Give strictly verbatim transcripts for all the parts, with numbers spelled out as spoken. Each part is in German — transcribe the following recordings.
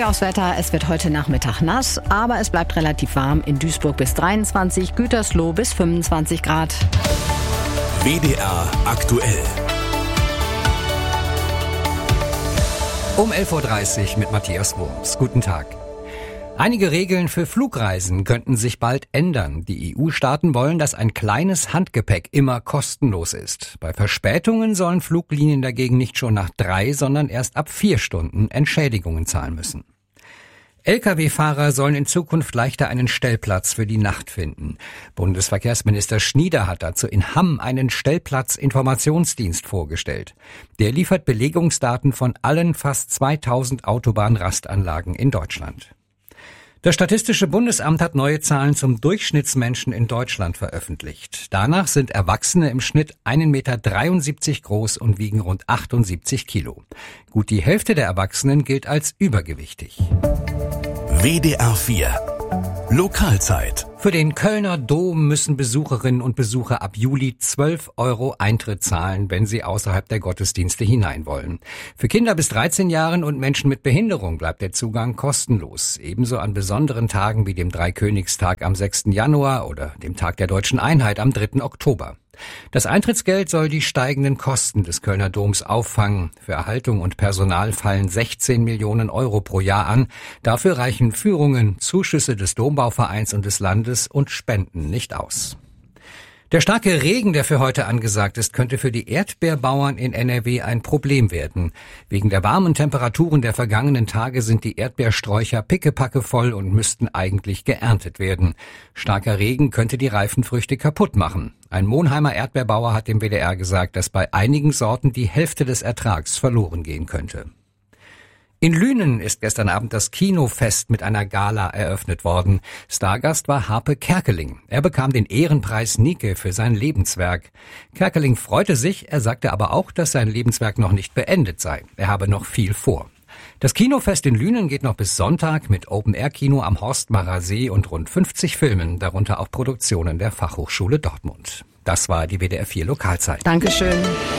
wir aufs Wetter. Es wird heute Nachmittag nass, aber es bleibt relativ warm. In Duisburg bis dreiundzwanzig, Gütersloh bis fünfundzwanzig Grad. W D R aktuell. Um elf Uhr dreißig mit Matthias Wurms. Guten Tag. Einige Regeln für Flugreisen könnten sich bald ändern. Die E U-Staaten wollen, dass ein kleines Handgepäck immer kostenlos ist. Bei Verspätungen sollen Fluglinien dagegen nicht schon nach drei, sondern erst ab vier Stunden Entschädigungen zahlen müssen. L K W-Fahrer sollen in Zukunft leichter einen Stellplatz für die Nacht finden. Bundesverkehrsminister Schnieder hat dazu in Hamm einen Stellplatzinformationsdienst vorgestellt. Der liefert Belegungsdaten von allen fast zweitausend Autobahnrastanlagen in Deutschland. Das Statistische Bundesamt hat neue Zahlen zum Durchschnittsmenschen in Deutschland veröffentlicht. Danach sind Erwachsene im Schnitt ein Meter dreiundsiebzig groß und wiegen rund achtundsiebzig Kilo. Gut die Hälfte der Erwachsenen gilt als übergewichtig. W D R vier Lokalzeit. Für den Kölner Dom müssen Besucherinnen und Besucher ab Juli zwölf Euro Eintritt zahlen, wenn sie außerhalb der Gottesdienste hinein wollen. Für Kinder bis dreizehn Jahren und Menschen mit Behinderung bleibt der Zugang kostenlos. Ebenso an besonderen Tagen wie dem Dreikönigstag am sechsten Januar oder dem Tag der Deutschen Einheit am dritten Oktober. Das Eintrittsgeld soll die steigenden Kosten des Kölner Doms auffangen. Für Erhaltung und Personal fallen sechzehn Millionen Euro pro Jahr an. Dafür reichen Führungen, Zuschüsse des Dombauvereins und des Landes und Spenden nicht aus. Der starke Regen, der für heute angesagt ist, könnte für die Erdbeerbauern in N R W ein Problem werden. Wegen der warmen Temperaturen der vergangenen Tage sind die Erdbeersträucher pickepacke voll und müssten eigentlich geerntet werden. Starker Regen könnte die reifen Früchte kaputt machen. Ein Monheimer Erdbeerbauer hat dem W D R gesagt, dass bei einigen Sorten die Hälfte des Ertrags verloren gehen könnte. In Lünen ist gestern Abend das Kinofest mit einer Gala eröffnet worden. Stargast war Harpe Kerkeling. Er bekam den Ehrenpreis Nike für sein Lebenswerk. Kerkeling freute sich, er sagte aber auch, dass sein Lebenswerk noch nicht beendet sei. Er habe noch viel vor. Das Kinofest in Lünen geht noch bis Sonntag mit Open-Air-Kino am Horstmacher See und rund fünfzig Filmen, darunter auch Produktionen der Fachhochschule Dortmund. Das war die W D R vier Lokalzeit. Dankeschön.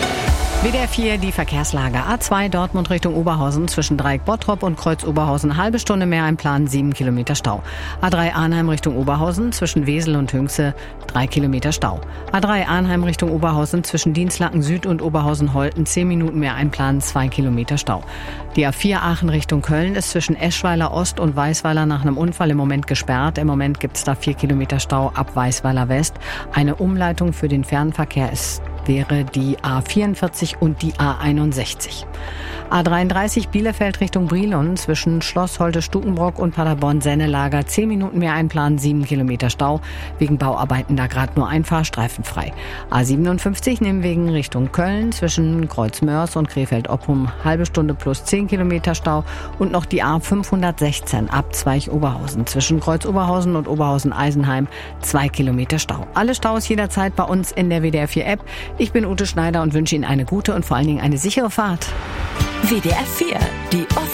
W D R vier, die Verkehrslage. A zwei Dortmund Richtung Oberhausen zwischen Dreieck Bottrop und Kreuz Oberhausen. Halbe Stunde mehr Einplan, sieben Kilometer Stau. A drei Arnheim Richtung Oberhausen zwischen Wesel und Hünxe, drei Kilometer Stau. A drei Arnheim Richtung Oberhausen zwischen Dienstlaken Süd und Oberhausen-Holten, zehn Minuten mehr Einplan, zwei Kilometer Stau. Die A vier Aachen Richtung Köln ist zwischen Eschweiler Ost und Weißweiler nach einem Unfall im Moment gesperrt. Im Moment gibt's da vier Kilometer Stau ab Weißweiler West. Eine Umleitung für den Fernverkehr ist wäre die A vierundvierzig und die A einundsechzig. A dreiunddreißig Bielefeld Richtung Brilon zwischen Schloss Holte-Stukenbrock und Paderborn-Sennelager, zehn Minuten mehr Einplan, sieben Kilometer Stau. Wegen Bauarbeiten da gerade nur ein Fahrstreifen frei. A siebenundfünfzig Nimwegen Richtung Köln zwischen Kreuzmörs und Krefeld-Oppum, halbe Stunde plus zehn Kilometer Stau. Und noch die A fünfhundertsechzehn Abzweig-Oberhausen zwischen Kreuz Oberhausen und Oberhausen-Eisenheim, zwei Kilometer Stau. Alle Staus jederzeit bei uns in der W D R vier App. Ich bin Ute Schneider und wünsche Ihnen eine gute und vor allen Dingen eine sichere Fahrt. W D R vier, die